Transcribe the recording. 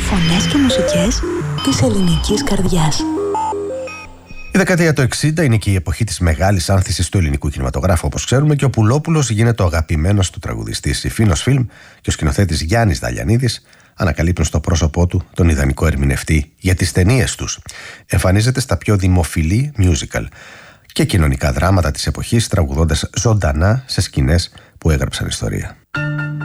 Φωνές και μουσικές της ελληνικής καρδιάς. Η δεκαετία του 60 είναι και η εποχή της μεγάλης άνθησης του ελληνικού κινηματογράφου, όπως ξέρουμε, και ο Πουλόπουλος γίνεται ο αγαπημένος του τραγουδιστής. Η Φίνος Φιλμ και ο σκηνοθέτης Γιάννης Δαλιανίδης ανακαλύπτουν στο πρόσωπό του τον ιδανικό ερμηνευτή για τις ταινίες τους. Εμφανίζεται στα πιο δημοφιλή musical και κοινωνικά δράματα της εποχής, τραγουδώντας ζωντανά σε σκηνές που έγραψαν ιστορία.